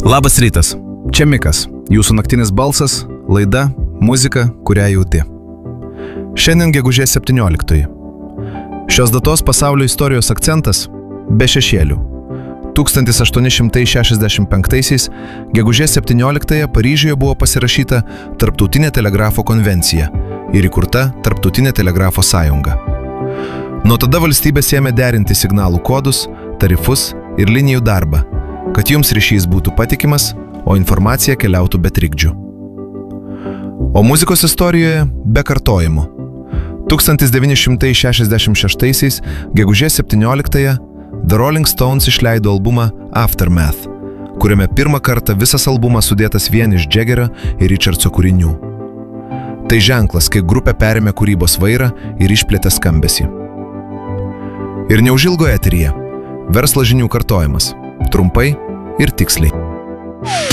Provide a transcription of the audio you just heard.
Labas rytas, čia Mikas, jūsų naktinis balsas, laida, muzika, kurią jauti. Šiandien gegužės 17. Šios datos pasaulio istorijos akcentas – be šešėlių. 1865 gegužės 17 Paryžiuje buvo pasirašyta Tarptautinė telegrafo konvencija ir įkurta Tarptautinė telegrafo sąjunga. Nuo tada valstybės ėmė derinti signalų kodus, tarifus ir linijų darbą, kad jums ryšys būtų patikimas, o informacija keliautų be trikdžių. O muzikos istorijoje be kartojimų. 1966 gegužės 17 The Rolling Stones išleido albumą Aftermath, kuriame pirmą kartą visas albumas sudėtas vien iš Jaggerio ir Richardso kūrinių. Tai ženklas, kai grupė perėmė kūrybos vairą ir išplėtė skambesį. Ir neužilgo eteryje verslo žinių kartojimas, trumpai ir tiksliai.